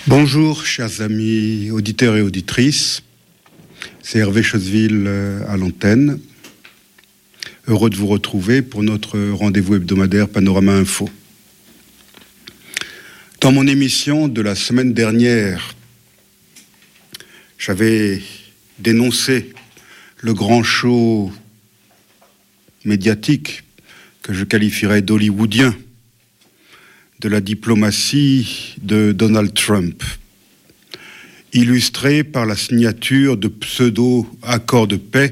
Bonjour, chers amis auditeurs et auditrices. C'est Hervé Choseville à l'antenne. Heureux de vous retrouver pour notre rendez-vous hebdomadaire Panorama Info. Dans mon émission de la semaine dernière, j'avais dénoncé le grand show médiatique que je qualifierais d'hollywoodien de la diplomatie de Donald Trump, illustré par la signature de pseudo-accords de paix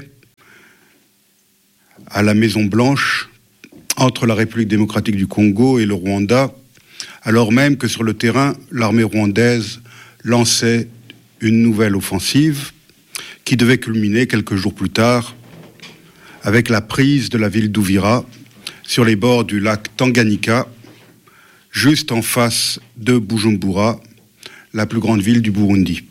à la Maison-Blanche entre la République démocratique du Congo et le Rwanda, alors même que sur le terrain, l'armée rwandaise lançait une nouvelle offensive qui devait culminer quelques jours plus tard avec la prise de la ville d'Uvira sur les bords du lac Tanganyika, juste en face de Bujumbura, la plus grande ville du Burundi.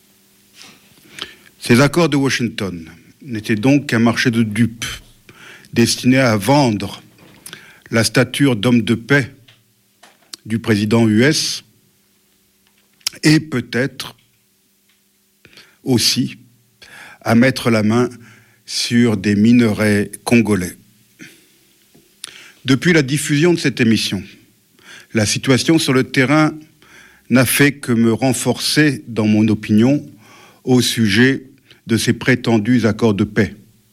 Ces accords de Washington n'étaient donc qu'un marché de dupes, destiné à vendre la stature d'homme de paix du président US et peut-être aussi à mettre la main sur des minerais congolais. Depuis la diffusion de cette émission, la situation sur le terrain n'a fait que me renforcer dans mon opinion au sujet de ces prétendus accords de paix.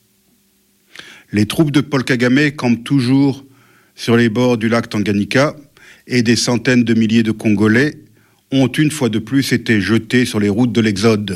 Les troupes de Paul Kagame campent toujours sur les bords du lac Tanganyika et des centaines de milliers de Congolais ont une fois de plus été jetés sur les routes de l'Exode.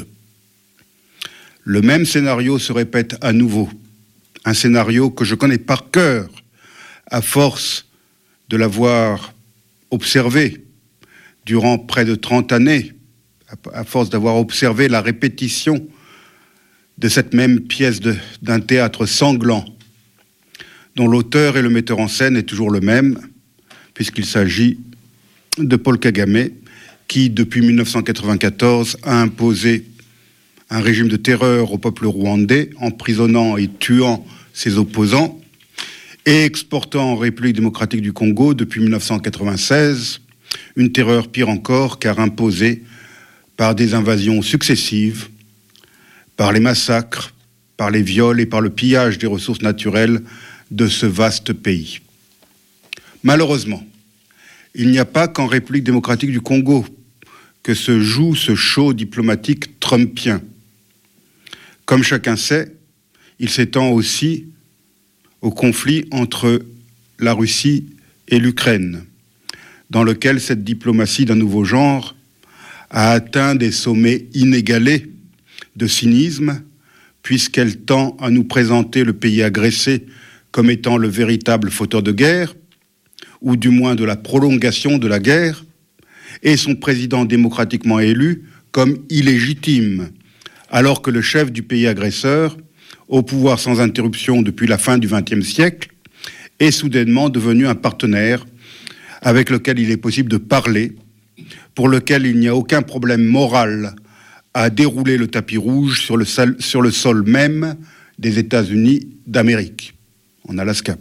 Le même scénario se répète à nouveau, un scénario que je connais par cœur à force de l'avoir observé durant près de 30 années, à force d'avoir observé la répétition de cette même pièce d'un théâtre sanglant, dont l'auteur et le metteur en scène est toujours le même, puisqu'il s'agit de Paul Kagame, qui, depuis 1994, a imposé un régime de terreur au peuple rwandais, emprisonnant et tuant ses opposants, et exportant en République démocratique du Congo depuis 1996, une terreur pire encore car imposée par des invasions successives, par les massacres, par les viols et par le pillage des ressources naturelles de ce vaste pays. Malheureusement, il n'y a pas qu'en République démocratique du Congo que se joue ce show diplomatique trumpien. Comme chacun sait, il s'étend aussi au conflit entre la Russie et l'Ukraine, dans lequel cette diplomatie d'un nouveau genre a atteint des sommets inégalés de cynisme, puisqu'elle tend à nous présenter le pays agressé comme étant le véritable fauteur de guerre, ou du moins de la prolongation de la guerre, et son président démocratiquement élu comme illégitime, alors que le chef du pays agresseur, au pouvoir sans interruption depuis la fin du XXe siècle, est soudainement devenu un partenaire avec lequel il est possible de parler, pour lequel il n'y a aucun problème moral à dérouler le tapis rouge sur le sol même des États-Unis d'Amérique, en Alaska.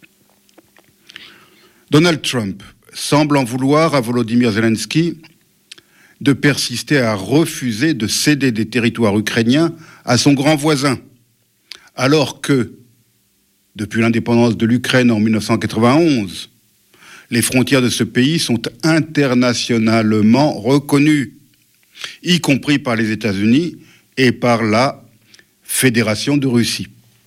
Donald Trump semble en vouloir à Volodymyr Zelensky de persister à refuser de céder des territoires ukrainiens à son grand voisin, alors que, depuis l'indépendance de l'Ukraine en 1991, les frontières de ce pays sont internationalement reconnues, y compris par les États-Unis et par la Fédération de Russie.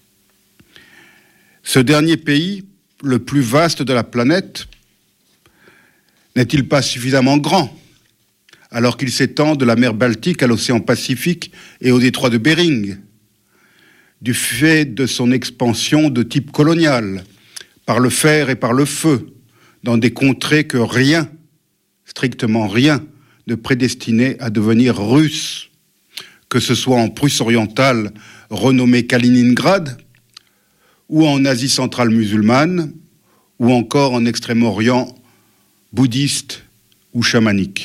Ce dernier pays, le plus vaste de la planète, n'est-il pas suffisamment grand, alors qu'il s'étend de la mer Baltique à l'océan Pacifique et au détroit de Bering, du fait de son expansion de type colonial, par le fer et par le feu, dans des contrées que rien, strictement rien, ne prédestinait à devenir russe, que ce soit en Prusse orientale, renommée Kaliningrad, ou en Asie centrale musulmane, ou encore en Extrême-Orient bouddhiste ou chamanique.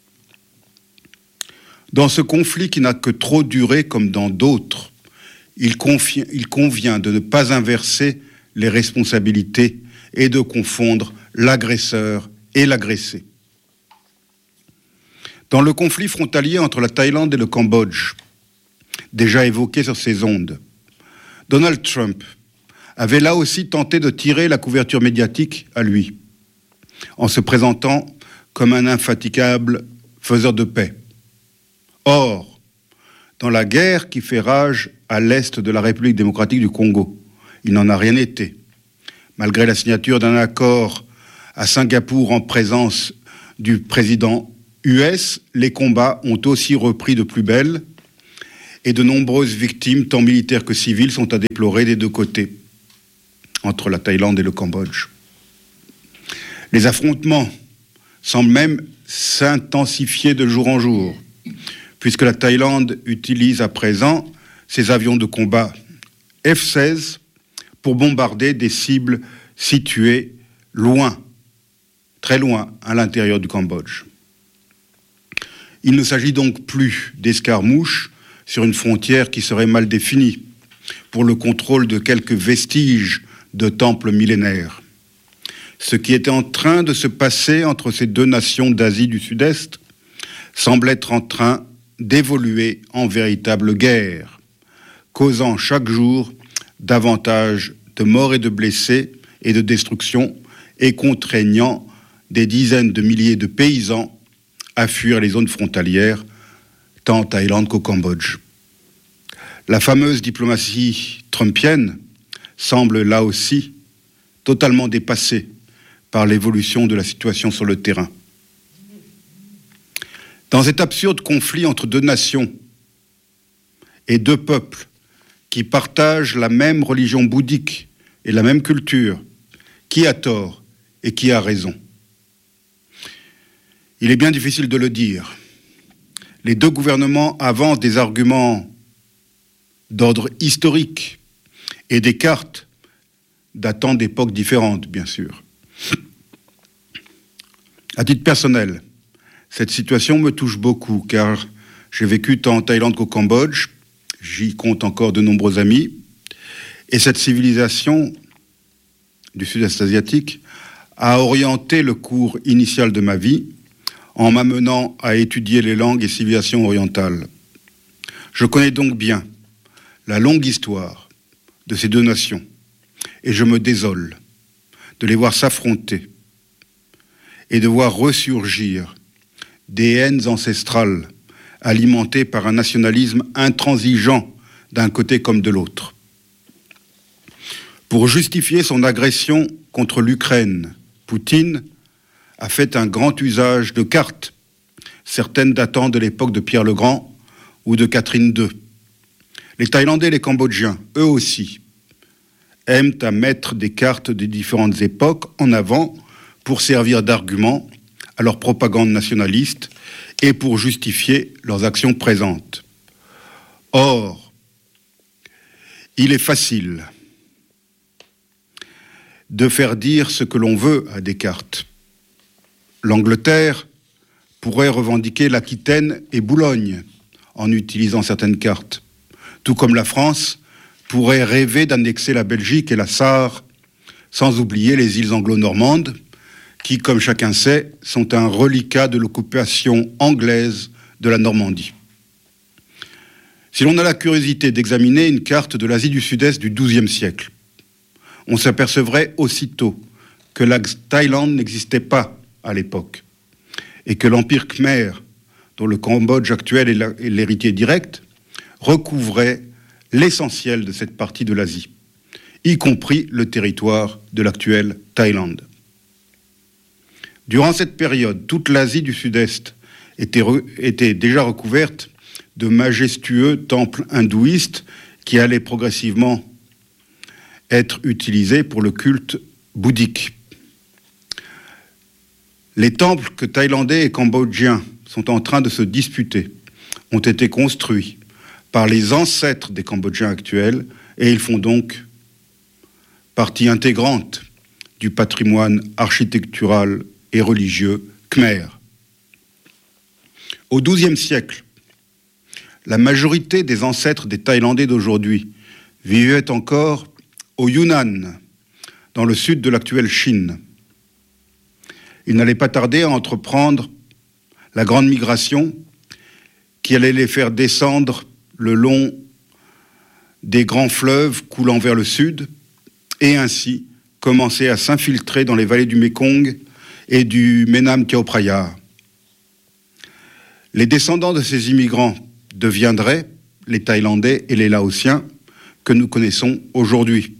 Dans ce conflit qui n'a que trop duré comme dans d'autres, il convient de ne pas inverser les responsabilités et de confondre l'agresseur et l'agressé. Dans le conflit frontalier entre la Thaïlande et le Cambodge, déjà évoqué sur ces ondes, Donald Trump avait là aussi tenté de tirer la couverture médiatique à lui, en se présentant comme un infatigable faiseur de paix. Or, dans la guerre qui fait rage à l'est de la République démocratique du Congo, il n'en a rien été. Malgré la signature d'un accord à Singapour en présence du président US, les combats ont aussi repris de plus belle et de nombreuses victimes, tant militaires que civiles, sont à déplorer des deux côtés, entre la Thaïlande et le Cambodge. Les affrontements semblent même s'intensifier de jour en jour, puisque la Thaïlande utilise à présent ses avions de combat F-16 pour bombarder des cibles situées loin, très loin, à l'intérieur du Cambodge. Il ne s'agit donc plus d'escarmouches sur une frontière qui serait mal définie pour le contrôle de quelques vestiges de temples millénaires. Ce qui était en train de se passer entre ces deux nations d'Asie du Sud-Est semble être en train d'évoluer en véritable guerre, causant chaque jour davantage de morts et de blessés et de destruction et contraignant des dizaines de milliers de paysans à fuir les zones frontalières, tant en Thaïlande qu'au Cambodge. La fameuse diplomatie trumpienne semble là aussi totalement dépassée par l'évolution de la situation sur le terrain. Dans cet absurde conflit entre deux nations et deux peuples qui partagent la même religion bouddhique et la même culture, qui a tort et qui a raison? Il est bien difficile de le dire. Les deux gouvernements avancent des arguments d'ordre historique et des cartes datant d'époques différentes, bien sûr. À titre personnel, cette situation me touche beaucoup, car j'ai vécu tant en Thaïlande qu'au Cambodge, j'y compte encore de nombreux amis, et cette civilisation du sud-est asiatique a orienté le cours initial de ma vie en m'amenant à étudier les langues et civilisations orientales. Je connais donc bien la longue histoire de ces deux nations, et je me désole de les voir s'affronter et de voir ressurgir des haines ancestrales alimentées par un nationalisme intransigeant d'un côté comme de l'autre. Pour justifier son agression contre l'Ukraine, Poutine a fait un grand usage de cartes, certaines datant de l'époque de Pierre le Grand ou de Catherine II. Les Thaïlandais et les Cambodgiens, eux aussi, aiment à mettre des cartes des différentes époques en avant pour servir d'argument à leur propagande nationaliste et pour justifier leurs actions présentes. Or, il est facile de faire dire ce que l'on veut à Descartes. L'Angleterre pourrait revendiquer l'Aquitaine et Boulogne en utilisant certaines cartes, tout comme la France pourrait rêver d'annexer la Belgique et la Sarre, sans oublier les îles anglo-normandes, qui, comme chacun sait, sont un reliquat de l'occupation anglaise de la Normandie. Si l'on a la curiosité d'examiner une carte de l'Asie du Sud-Est du XIIe siècle, on s'apercevrait aussitôt que la Thaïlande n'existait pas à l'époque et que l'Empire Khmer, dont le Cambodge actuel est l'héritier direct, recouvrait l'essentiel de cette partie de l'Asie, y compris le territoire de l'actuelle Thaïlande. Durant cette période, toute l'Asie du Sud-Est était déjà recouverte de majestueux temples hindouistes qui allaient progressivement être utilisés pour le culte bouddhique. Les temples que Thaïlandais et Cambodgiens sont en train de se disputer ont été construits par les ancêtres des Cambodgiens actuels et ils font donc partie intégrante du patrimoine architectural et religieux khmer. Au XIIe siècle, la majorité des ancêtres des Thaïlandais d'aujourd'hui vivaient encore au Yunnan, dans le sud de l'actuelle Chine. Ils n'allaient pas tarder à entreprendre la grande migration qui allait les faire descendre le long des grands fleuves coulant vers le sud et ainsi commencer à s'infiltrer dans les vallées du Mékong et du Menam Chao Phraya. Les descendants de ces immigrants deviendraient les Thaïlandais et les Laotiens que nous connaissons aujourd'hui.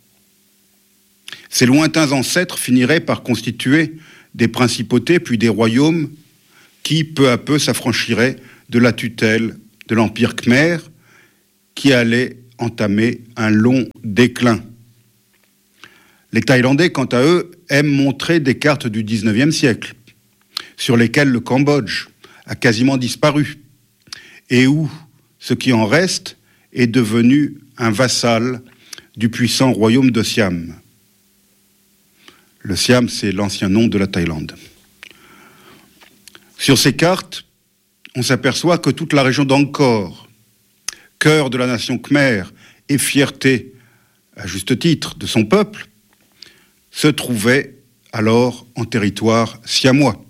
Ces lointains ancêtres finiraient par constituer des principautés puis des royaumes qui, peu à peu, s'affranchiraient de la tutelle de l'Empire khmer qui allait entamer un long déclin. Les Thaïlandais, quant à eux, aiment montrer des cartes du XIXe siècle sur lesquelles le Cambodge a quasiment disparu et où ce qui en reste est devenu un vassal du puissant royaume de Siam. Le Siam, c'est l'ancien nom de la Thaïlande. Sur ces cartes, on s'aperçoit que toute la région d'Angkor, cœur de la nation khmer et fierté, à juste titre, de son peuple, se trouvait alors en territoire siamois.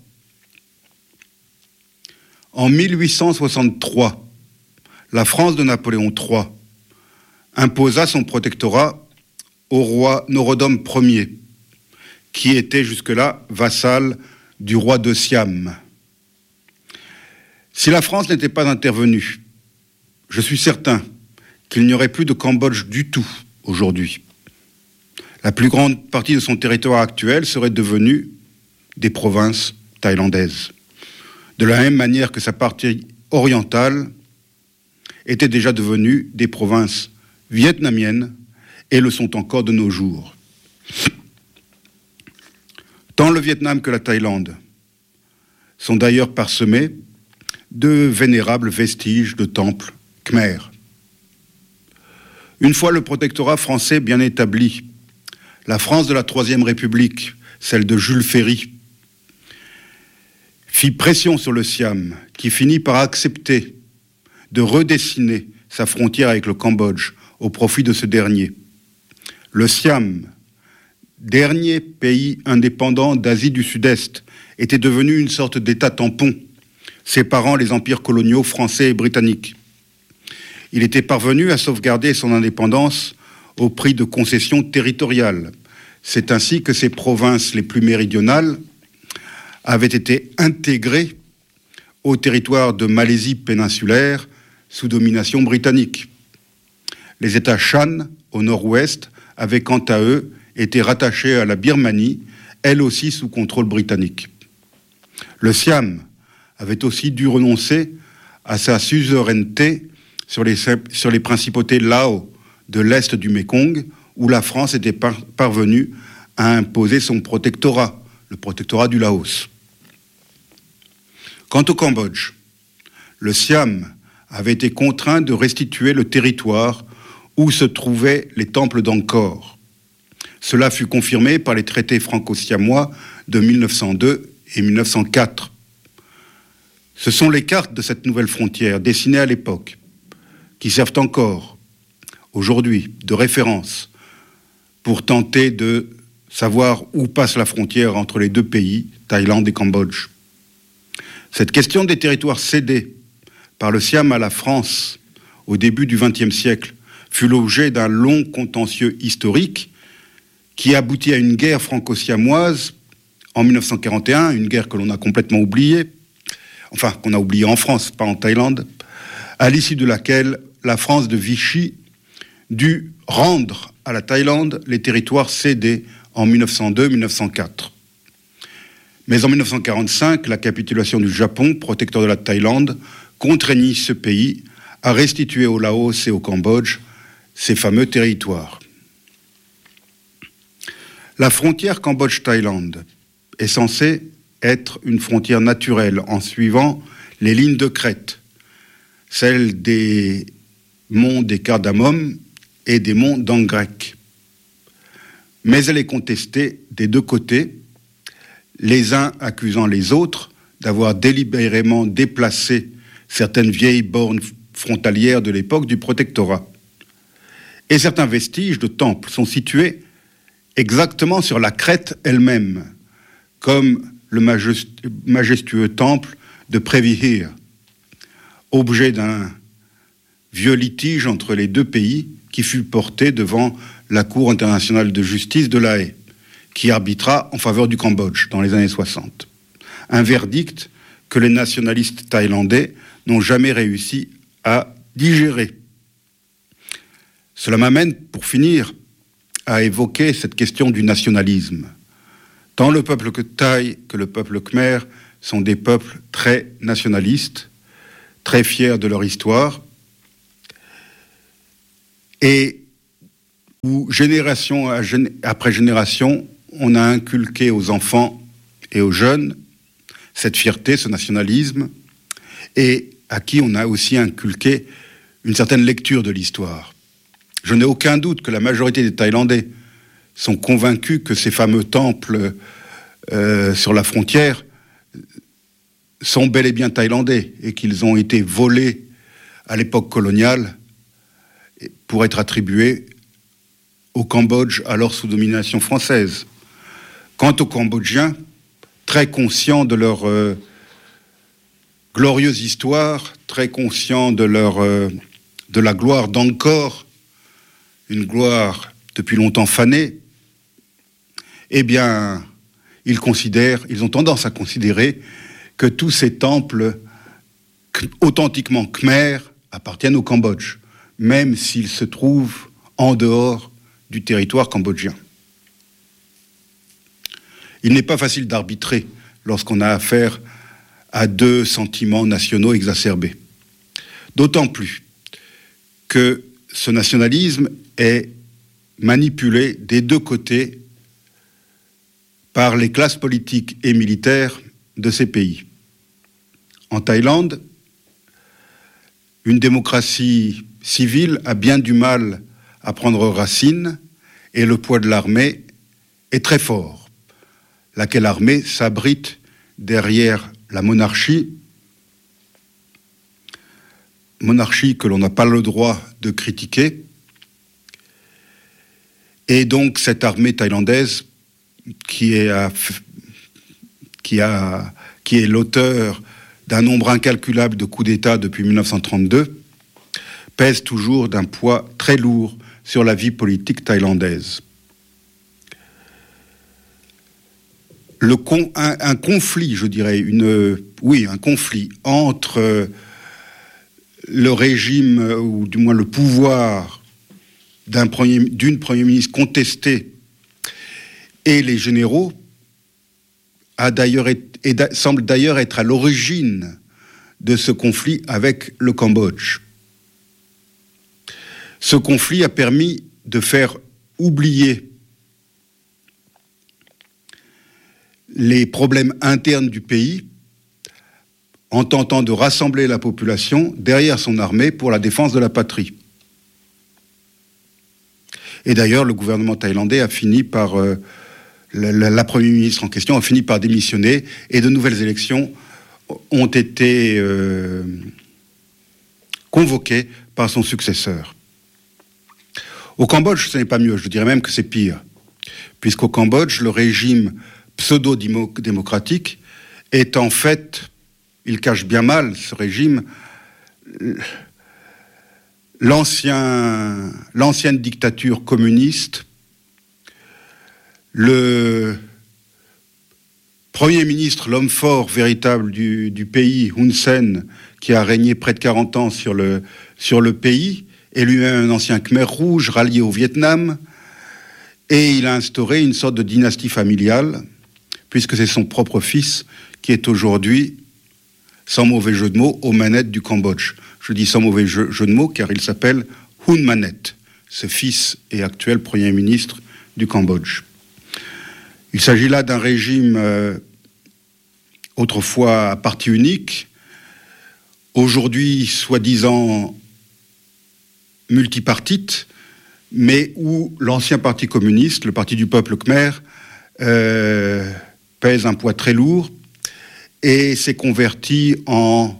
En 1863, la France de Napoléon III imposa son protectorat au roi Norodom Ier, qui était jusque-là vassal du roi de Siam. Si la France n'était pas intervenue, je suis certain qu'il n'y aurait plus de Cambodge du tout aujourd'hui. La plus grande partie de son territoire actuel serait devenue des provinces thaïlandaises. De la même manière que sa partie orientale était déjà devenue des provinces vietnamiennes et le sont encore de nos jours. Tant le Vietnam que la Thaïlande sont d'ailleurs parsemés de vénérables vestiges de temples khmers. Une fois le protectorat français bien établi, la France de la Troisième République, celle de Jules Ferry, fit pression sur le Siam, qui finit par accepter de redessiner sa frontière avec le Cambodge au profit de ce dernier. Le Siam, dernier pays indépendant d'Asie du Sud-Est, était devenu une sorte d'État tampon, séparant les empires coloniaux français et britanniques. Il était parvenu à sauvegarder son indépendance au prix de concessions territoriales. C'est ainsi que ses provinces les plus méridionales avaient été intégrées au territoire de Malaisie péninsulaire sous domination britannique. Les États Shan, au nord-ouest, avaient quant à eux été rattachés à la Birmanie, elle aussi sous contrôle britannique. Le Siam avait aussi dû renoncer à sa suzeraineté sur les principautés Lao de l'est du Mékong, où la France était parvenue à imposer son protectorat, le protectorat du Laos. Quant au Cambodge, le Siam avait été contraint de restituer le territoire où se trouvaient les temples d'Angkor. Cela fut confirmé par les traités franco-siamois de 1902 et 1904. Ce sont les cartes de cette nouvelle frontière dessinées à l'époque qui servent encore aujourd'hui de référence pour tenter de savoir où passe la frontière entre les deux pays, Thaïlande et Cambodge. Cette question des territoires cédés par le Siam à la France au début du XXe siècle fut l'objet d'un long contentieux historique qui aboutit à une guerre franco-siamoise en 1941, une guerre que l'on a complètement oubliée, enfin qu'on a oubliée en France, pas en Thaïlande, à l'issue de laquelle la France de Vichy dut rendre à la Thaïlande les territoires cédés en 1902-1904. Mais en 1945, la capitulation du Japon, protecteur de la Thaïlande, contraignit ce pays à restituer au Laos et au Cambodge ces fameux territoires. La frontière Cambodge-Thaïlande est censée être une frontière naturelle en suivant les lignes de crête, celles des monts des Cardamom et des monts d'Angrek. Mais elle est contestée des deux côtés, les uns accusant les autres d'avoir délibérément déplacé certaines vieilles bornes frontalières de l'époque du protectorat. Et certains vestiges de temples sont situés exactement sur la crête elle-même, comme le majestueux temple de Prévihir, objet d'un vieux litige entre les deux pays qui fut porté devant la Cour internationale de justice de La Haye, qui arbitra en faveur du Cambodge dans les années 60. Un verdict que les nationalistes thaïlandais n'ont jamais réussi à digérer. Cela m'amène, pour finir, à évoquer cette question du nationalisme. Tant le peuple thaï que le peuple khmer sont des peuples très nationalistes, très fiers de leur histoire, et où génération après génération, on a inculqué aux enfants et aux jeunes cette fierté, ce nationalisme, et à qui on a aussi inculqué une certaine lecture de l'histoire. Je n'ai aucun doute que la majorité des Thaïlandais sont convaincus que ces fameux temples sur la frontière sont bel et bien thaïlandais et qu'ils ont été volés à l'époque coloniale pour être attribués au Cambodge, alors sous domination française. Quant aux Cambodgiens, très conscients de leur glorieuse histoire, très conscients de la gloire d'Angkor, une gloire depuis longtemps fanée, eh bien, ils ont tendance à considérer que tous ces temples authentiquement khmers appartiennent au Cambodge, même s'ils se trouvent en dehors du territoire cambodgien. Il n'est pas facile d'arbitrer lorsqu'on a affaire à deux sentiments nationaux exacerbés. D'autant plus que ce nationalisme est manipulé des deux côtés par les classes politiques et militaires de ces pays. En Thaïlande, une démocratie civile a bien du mal à prendre racine et le poids de l'armée est très fort, laquelle armée s'abrite derrière la monarchie que l'on n'a pas le droit de critiquer. Et donc cette armée thaïlandaise qui est l'auteur d'un nombre incalculable de coups d'État depuis 1932, pèse toujours d'un poids très lourd sur la vie politique thaïlandaise. Un conflit, je dirais, un conflit entre le régime, ou du moins le pouvoir d'une Premier ministre contestée et les généraux semble d'ailleurs être à l'origine de ce conflit avec le Cambodge. Ce conflit a permis de faire oublier les problèmes internes du pays en tentant de rassembler la population derrière son armée pour la défense de la patrie. Et d'ailleurs, le gouvernement thaïlandais a fini par... la Première ministre en question a fini par démissionner et de nouvelles élections ont été convoquées par son successeur. Au Cambodge, ce n'est pas mieux, je dirais même que c'est pire, puisqu'au Cambodge, le régime pseudo-démocratique est en fait, il cache bien mal, ce régime, l'ancienne dictature communiste. Le Premier ministre, l'homme fort véritable du pays, Hun Sen, qui a régné près de 40 ans sur le pays, est lui-même un ancien Khmer rouge rallié au Vietnam, et il a instauré une sorte de dynastie familiale, puisque c'est son propre fils qui est aujourd'hui, sans mauvais jeu de mots, aux manettes du Cambodge. Je dis sans mauvais jeu de mots car il s'appelle Hun Manet, ce fils et actuel Premier ministre du Cambodge. Il s'agit là d'un régime autrefois à parti unique, aujourd'hui soi-disant multipartite, mais où l'ancien parti communiste, le parti du peuple khmer, pèse un poids très lourd et s'est converti en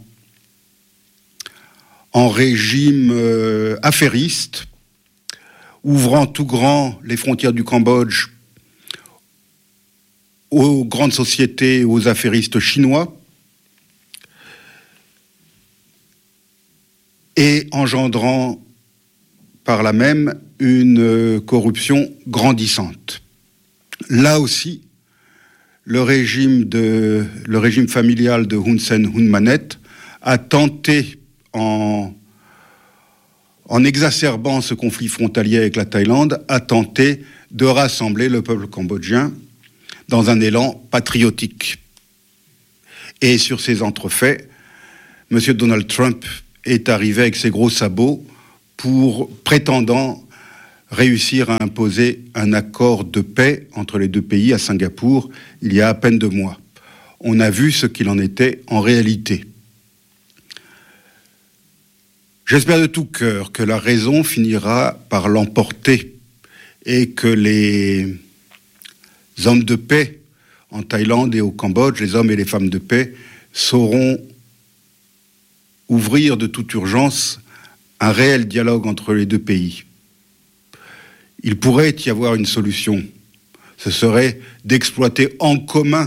régime affairiste, ouvrant tout grand les frontières du Cambodge aux grandes sociétés, aux affairistes chinois, et engendrant par là même une corruption grandissante. Là aussi, le régime familial de Hun Sen, Hun Manet a tenté, en exacerbant ce conflit frontalier avec la Thaïlande, a tenté de rassembler le peuple cambodgien dans un élan patriotique. Et sur ces entrefaits, M. Donald Trump est arrivé avec ses gros sabots prétendant réussir à imposer un accord de paix entre les deux pays à Singapour il y a à peine 2 mois. On a vu ce qu'il en était en réalité. J'espère de tout cœur que la raison finira par l'emporter et que les hommes de paix en Thaïlande et au Cambodge, les hommes et les femmes de paix, sauront ouvrir de toute urgence un réel dialogue entre les deux pays. Il pourrait y avoir une solution. Ce serait d'exploiter en commun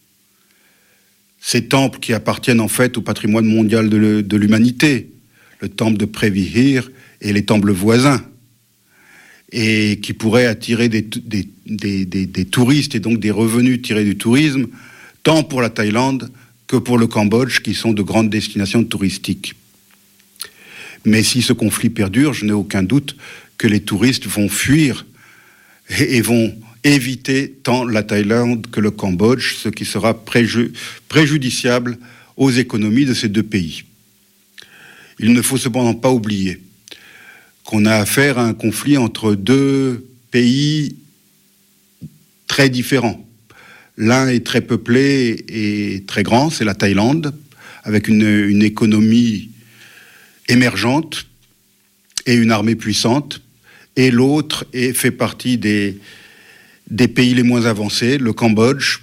ces temples qui appartiennent en fait au patrimoine mondial de l'humanité, le temple de Prévihir et les temples voisins, et qui pourraient attirer des touristes et donc des revenus tirés du tourisme, tant pour la Thaïlande que pour le Cambodge, qui sont de grandes destinations touristiques. Mais si ce conflit perdure, je n'ai aucun doute que les touristes vont fuir et vont éviter tant la Thaïlande que le Cambodge, ce qui sera préjudiciable aux économies de ces deux pays. Il ne faut cependant pas oublier qu'on a affaire à un conflit entre deux pays très différents. L'un est très peuplé et très grand, c'est la Thaïlande, avec une économie émergente et une armée puissante, et l'autre fait partie des pays les moins avancés, le Cambodge,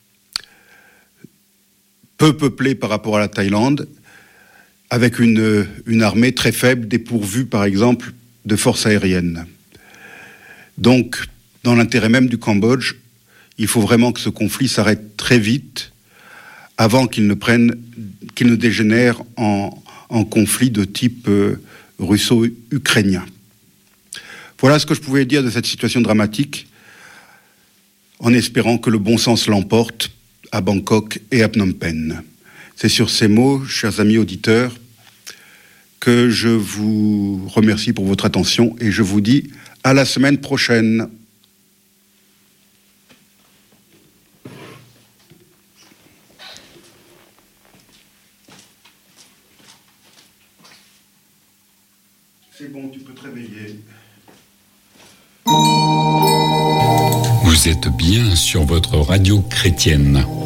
peu peuplé par rapport à la Thaïlande, avec une armée très faible, dépourvue par exemple de forces aériennes. Donc, dans l'intérêt même du Cambodge, il faut vraiment que ce conflit s'arrête très vite, avant qu'il ne dégénère en conflit de type russo-ukrainien. Voilà ce que je pouvais dire de cette situation dramatique, en espérant que le bon sens l'emporte à Bangkok et à Phnom Penh. C'est sur ces mots, chers amis auditeurs, que je vous remercie pour votre attention et je vous dis à la semaine prochaine. C'est bon, tu peux te réveiller. Vous êtes bien sur votre radio chrétienne.